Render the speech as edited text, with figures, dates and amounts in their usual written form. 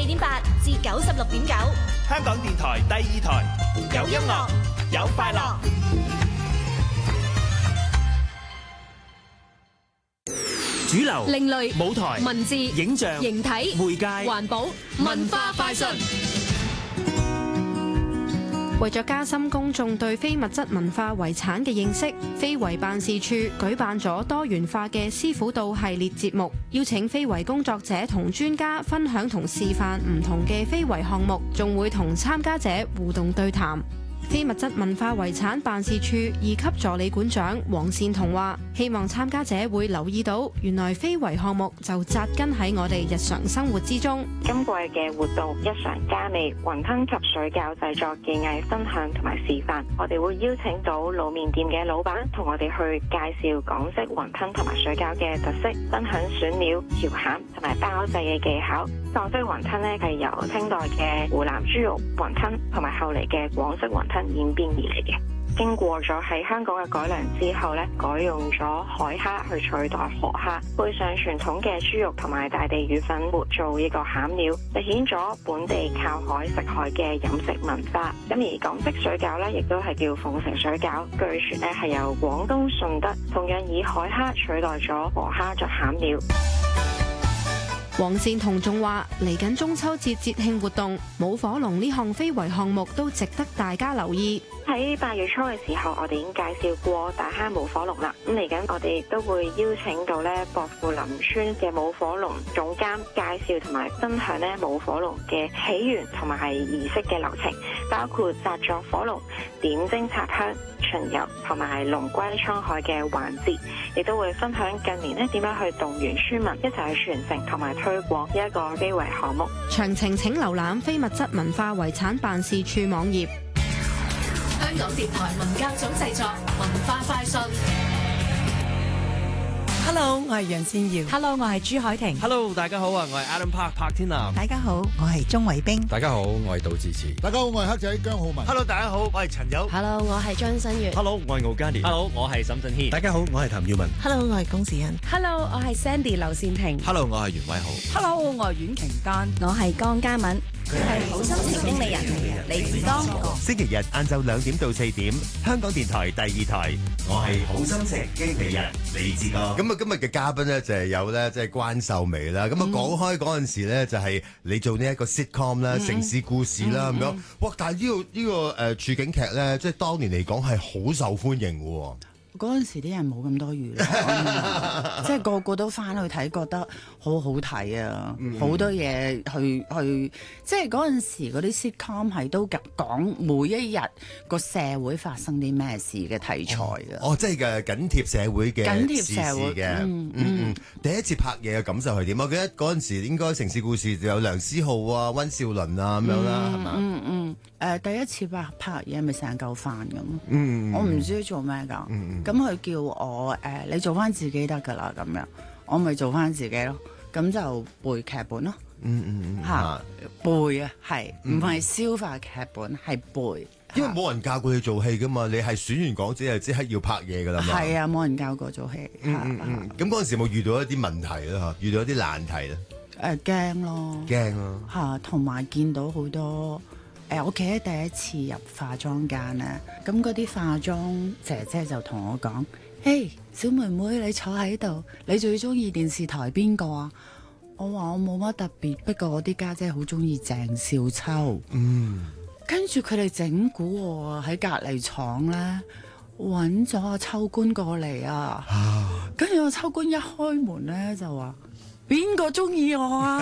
92.8至96.9， 香港電台第2台，有音樂，有快樂。主流、 另類、 舞台、 文字、 影像、 形體、 媒介、 環保、文化快訊。 為咗加深公眾對非物質文化遺產嘅認識，非遺辦事處舉辦咗多元化嘅師傅道系列節目，邀請非遺工作者同專家分享同示範唔同嘅非遺項目，仲會同參加者互動對談。非物質文化遺產辦事處2級助理館長黃善彤話，希望參加者會留意到，原來非遺項目就扎根喺我哋日常生活之中。 今季嘅活動一嘗加味雲吞及水餃製作技藝分享同埋示範，我哋會邀請到滷麵店嘅老闆同我哋去介紹港式雲吞同埋水餃嘅特色，分享選料、調餡同埋包製嘅技巧。港式雲吞呢係由清代嘅湖南豬肉雲吞同埋後嚟嘅廣式雲吞演變而嚟嘅。經過咗喺香港嘅改良之後呢，改用咗海蝦去取代河蝦，配上傳統嘅豬肉同埋大地魚粉末做呢個餡料，實現咗本地靠海食海嘅飲食文化。咁而港式水餃呢，亦都係叫鳳城水餃，據傳呢係由廣東順德同樣以海蝦取代咗河蝦作餡料。 黃善彤仲話，嚟緊中秋節節慶活動，舞火龍呢項非遺項目都值得大家留意。 喺8月初嘅時候，我哋已經介紹過大坑舞火龍啦。咁嚟緊，我哋亦都會邀請到咧薄扶林村嘅舞火龍總監介紹同埋分享咧舞火龍嘅起源同埋係儀式嘅流程，包括紮作火龍、點睛插香、巡遊同埋係龍歸滄海嘅環節，亦都會分享近年咧點樣去動員村民一齊去傳承同埋推廣呢一個非遺項目。 詳情請瀏覽非物質文化遺產辦事處網頁。 香港電台文教組製作，文化快訊。 Hello， 我係楊善瑤。 Hello， 我係朱海婷。 Hello， 大家好啊，我係 Adam Park 柏天南。 大家好，我係鍾偉冰。 大家好，我係杜自持。 大家好，我係黑仔姜浩文。 Hello， 大家好，我係陳友。 Hello， 我係張新月。 Hello， 我係敖嘉年。Hello， 我係沈振軒。 大家好，我係譚耀文。 Hello， 我係龔子欣。 Hello， 我係 Sandy 劉善婷。 Hello， 我係袁偉豪。 Hello， 我係阮瓊丹。我係江嘉敏。 佢係好心情經理人李志剛。 星期日晏晝2點到4點，香港電台第2台，我係好心情經理人李志剛。 咁啊，今日嘅嘉賓咧就係有咧，即係關秀眉啦。咁啊，講開嗰陣時咧，就係你做呢一個 sitcom 啦，城市故事啦咁樣。哇！但係呢個處境劇咧，即係當年嚟講係好受歡迎嘅。 嗰陣時啲人冇咁多娛樂，即係個個都翻去睇，覺得好好睇啊！好多嘢去，即係嗰陣時嗰啲 sitcom 係都講每一日個社會發生啲咩事嘅題材啊！ 即係嘅緊貼社會嘅時事嘅。第一次拍嘢嘅感受係點？我記得嗰陣時應該城市故事就有梁思浩啊、溫兆倫啊咁樣啦，係嘛？ 第一次拍嘢咪成嚿飯咁，我唔知做咩㗎。咁佢叫我你做翻自己得㗎啦，咁樣我咪做翻自己咯。咁就背劇本咯，背啊，係唔係消化劇本係背？ 因為冇人教過你做戲㗎嘛，你係選完港姐就即刻要拍嘢㗎啦嘛。 係啊，冇人教過做戲。 咁嗰陣時有冇遇到一啲問題啦？遇到一啲難題咧？ 驚咯，同埋見到好多。我記得第一次入化妝間咧，咁嗰啲化妝姐姐就同我講：嘿，小妹妹，你坐喺度，你最中意電視台邊個啊？我話我冇乜特別，不過我啲家姐好中意鄭少秋。跟住佢哋整蠱我喺隔離廠咧，揾咗阿秋官過嚟啊！跟住阿秋官一開門咧就話：邊個中意我啊？